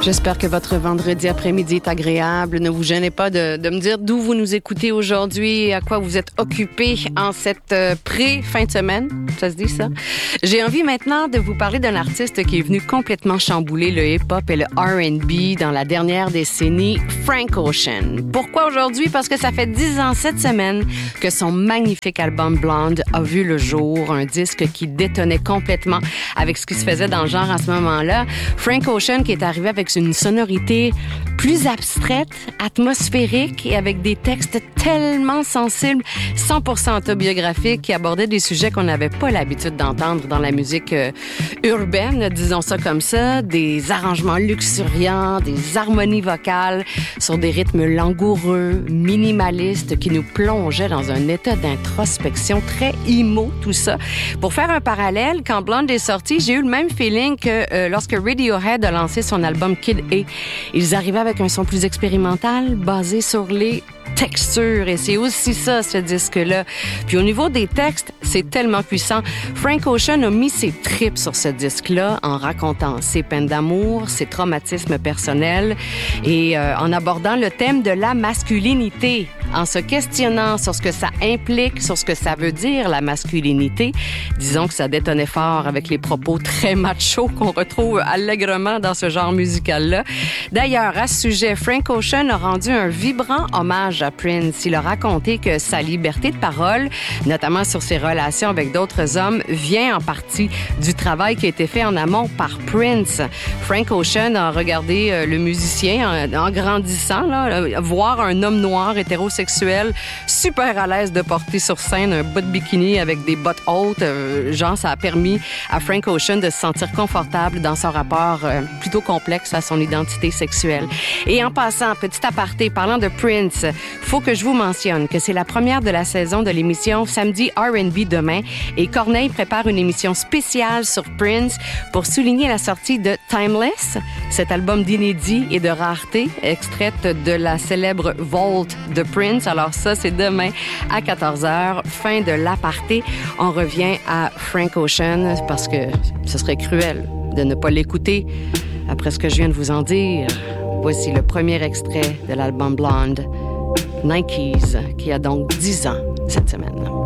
J'espère que votre vendredi après-midi est agréable. Ne vous gênez pas de me dire d'où vous nous écoutez aujourd'hui et à quoi vous êtes occupés en cette pré-fin de semaine. Ça se dit, ça? J'ai envie maintenant de vous parler d'un artiste qui est venu complètement chambouler le hip-hop et le R&B dans la dernière décennie, Frank Ocean. Pourquoi aujourd'hui? Parce que ça fait 10 ans cette semaine que son magnifique album Blonde a vu le jour, un disque qui détonnait complètement avec ce qui se faisait dans le genre à ce moment-là. Frank Ocean qui est arrivé avec une sonorité plus abstraite, atmosphérique et avec des textes tellement sensibles, 100% autobiographiques qui abordaient des sujets qu'on n'avait pas l'habitude d'entendre dans la musique urbaine, disons ça comme ça, des arrangements luxuriants, des harmonies vocales sur des rythmes langoureux, minimalistes qui nous plongeaient dans un état d'introspection très emo, tout ça. Pour faire un parallèle, quand Blonde est sorti, j'ai eu le même feeling que lorsque Radiohead a lancé son album Kid A. Ils arrivaient avec un son plus expérimental, basé sur les texture et c'est aussi ça, ce disque-là. Puis au niveau des textes, c'est tellement puissant. Frank Ocean a mis ses tripes sur ce disque-là en racontant ses peines d'amour, ses traumatismes personnels et en abordant le thème de la masculinité, en se questionnant sur ce que ça implique, sur ce que ça veut dire la masculinité. Disons que ça détonnait fort avec les propos très machos qu'on retrouve allègrement dans ce genre musical-là. D'ailleurs, à ce sujet, Frank Ocean a rendu un vibrant hommage à Prince. Il a raconté que sa liberté de parole, notamment sur ses relations avec d'autres hommes, vient en partie du travail qui a été fait en amont par Prince. Frank Ocean a regardé le musicien en grandissant, là, voir un homme noir hétérosexuel super à l'aise de porter sur scène un bas de bikini avec des bottes hautes. Genre, ça a permis à Frank Ocean de se sentir confortable dans son rapport plutôt complexe à son identité sexuelle. Et en passant, petit aparté, parlant de Prince, faut que je vous mentionne que c'est la première de la saison de l'émission Samedi R&B demain et Corneille prépare une émission spéciale sur Prince pour souligner la sortie de Timeless, cet album d'inédit et de rareté, extraite de la célèbre Vault de Prince. Alors ça, c'est demain à 14h, fin de l'aparté. On revient à Frank Ocean parce que ce serait cruel de ne pas l'écouter après ce que je viens de vous en dire. Voici le premier extrait de l'album Blonde, Nikes, qui a donc 10 ans cette semaine.